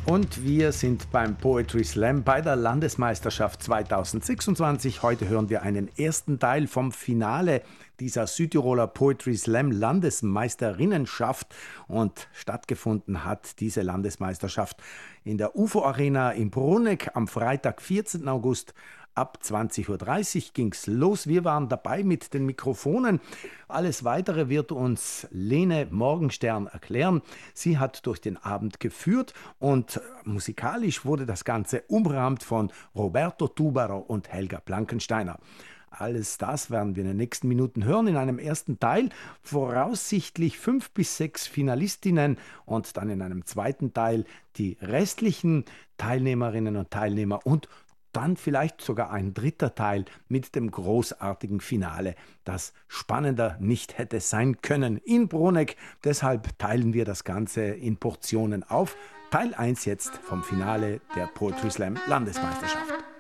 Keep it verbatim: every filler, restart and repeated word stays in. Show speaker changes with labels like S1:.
S1: Und wir sind beim Poetry Slam bei der Landesmeisterschaft zweitausendsechsundzwanzig. Heute hören wir einen ersten Teil vom Finale dieser Südtiroler Poetry Slam Landesmeisterinnenschaft. Und stattgefunden hat diese Landesmeisterschaft in der U F O Arena in Bruneck am Freitag, vierzehnten August. Ab zwanzig Uhr dreißig ging es los. Wir waren dabei mit den Mikrofonen. Alles Weitere wird uns Lene Morgenstern erklären. Sie hat durch den Abend geführt und musikalisch wurde das Ganze umrahmt von Roberto Tubaro und Helga Blankensteiner. Alles das werden wir in den nächsten Minuten hören in einem ersten Teil. Voraussichtlich fünf bis sechs Finalistinnen und dann in einem zweiten Teil die restlichen Teilnehmerinnen und Teilnehmer und dann vielleicht sogar ein dritter Teil mit dem großartigen Finale, das spannender nicht hätte sein können in Bruneck. Deshalb teilen wir das Ganze in Portionen auf. Teil eins jetzt vom Finale der Poetry Slam Landesmeisterschaft.